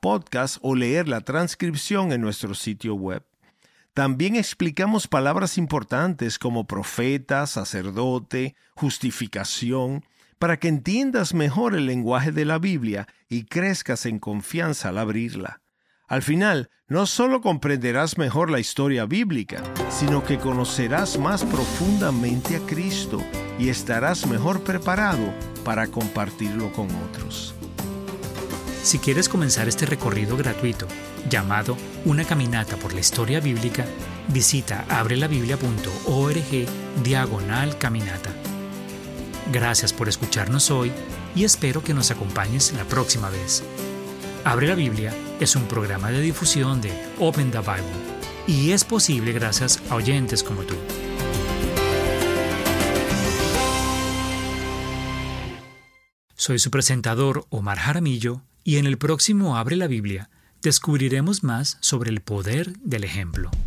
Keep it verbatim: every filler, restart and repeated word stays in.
podcast o leer la transcripción en nuestro sitio web. También explicamos palabras importantes como profeta, sacerdote, justificación, para que entiendas mejor el lenguaje de la Biblia y crezcas en confianza al abrirla. Al final, no solo comprenderás mejor la historia bíblica, sino que conocerás más profundamente a Cristo y estarás mejor preparado para compartirlo con otros. Si quieres comenzar este recorrido gratuito, llamado Una Caminata por la Historia Bíblica, visita abrelabiblia punto org diagonal caminata. Gracias por escucharnos hoy y espero que nos acompañes la próxima vez. Abre la Biblia es un programa de difusión de Open the Bible y es posible gracias a oyentes como tú. Soy su presentador Omar Jaramillo y en el próximo Abre la Biblia descubriremos más sobre el poder del ejemplo.